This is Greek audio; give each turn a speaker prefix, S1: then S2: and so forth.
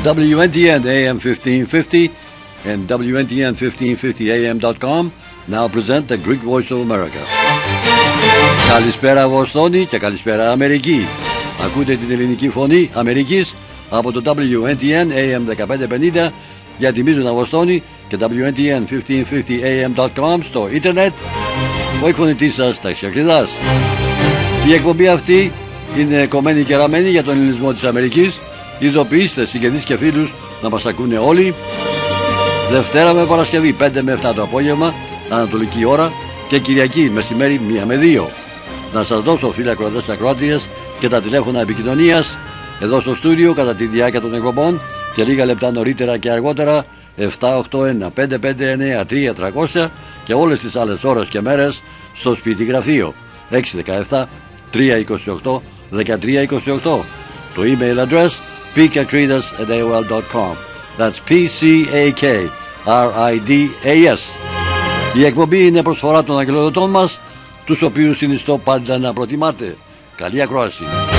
S1: WNTN AM 1550 and WNTN1550am.com now present the Greek Voice of America. Καλησπέρα Βοστόνη και καλησπέρα Αμερική. Ακούτε την ελληνική φωνή Αμερικής από το WNTN AM 1550 για τη Μίζωνα Βοστόνη και WNTN1550am.com στο ίντερνετ. Ο εκφωνητής σας Ταξιακριδάς. Η εκπομπή αυτή είναι κομμένη και ραμμένη για τον ελληνισμό της Αμερικής. Ειδοποιήστε συγγενείς και φίλους να μας ακούνε όλοι. Δευτέρα με Παρασκευή 5 με 7 το απόγευμα ανατολική ώρα και Κυριακή μεσημέρι 1 με 2. Να σας δώσω φίλοι ακροατές και ακροάτριες και τα τηλέφωνα επικοινωνίας εδώ στο στούντιο κατά τη διάρκεια των εκπομπών και λίγα λεπτά νωρίτερα και αργότερα 781-559-3300 και όλες τις άλλες ώρες και μέρες στο σπίτι γραφείο 617-328-1328. Το email address pkakridas@aol.com. That's PCAKRIDAS. Η εκπομπή είναι προσφορά των αγγελοδοτών μας, τους οποίους συνιστώ πάντα να προτιμάτε. Καλή ακρόαση.